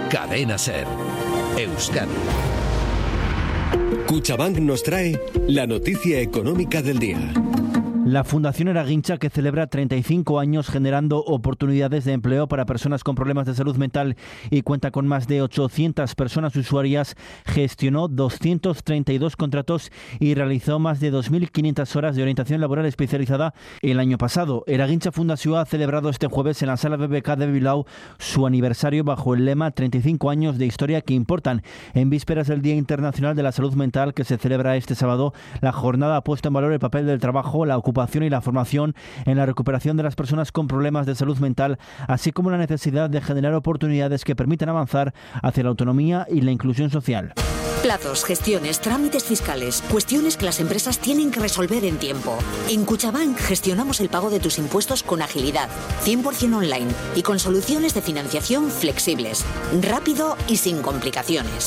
Cadena SER. Euskadi. Cuchabank nos trae la noticia económica del día. La Fundación Eragincha, que celebra 35 años generando oportunidades de empleo para personas con problemas de salud mental y cuenta con más de 800 personas usuarias, gestionó 232 contratos y realizó más de 2.500 horas de orientación laboral especializada el año pasado. Eragincha Fundazioa ha celebrado este jueves en la Sala BBK de Bilbao su aniversario bajo el lema 35 años de historia que importan. En vísperas del Día Internacional de la Salud Mental, que se celebra este sábado, la jornada ha puesto en valor el papel del trabajo, la ocupación y la formación en la recuperación de las personas con problemas de salud mental, así como la necesidad de generar oportunidades que permitan avanzar hacia la autonomía y la inclusión social. Plazos, gestiones, trámites fiscales, cuestiones que las empresas tienen que resolver en tiempo. En Cuchabank gestionamos el pago de tus impuestos con agilidad, 100% online y con soluciones de financiación flexibles, rápido y sin complicaciones.